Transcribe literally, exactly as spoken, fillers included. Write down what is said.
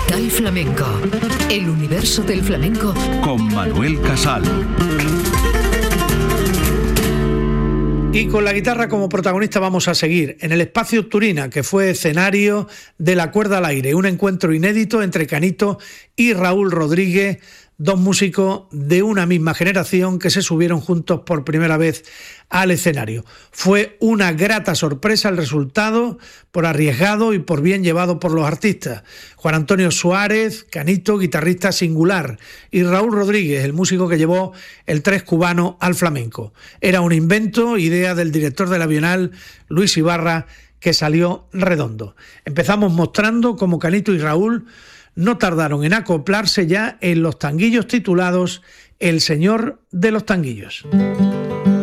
Capital Flamenco, el universo del flamenco con Manuel Casal. Y con la guitarra como protagonista vamos a seguir en el Espacio Turina, que fue escenario de La Cuerda al Aire, un encuentro inédito entre Canito y Raúl Rodríguez, dos músicos de una misma generación que se subieron juntos por primera vez al escenario. Fue una grata sorpresa el resultado, por arriesgado y por bien llevado por los artistas. Juan Antonio Suárez, Canito, guitarrista singular, y Raúl Rodríguez, el músico que llevó el tres cubano al flamenco. Era un invento, idea del director de la Bienal, Luis Ibarra, que salió redondo. Empezamos mostrando cómo Canito y Raúl no tardaron en acoplarse ya en los tanguillos titulados El Señor de los Tanguillos.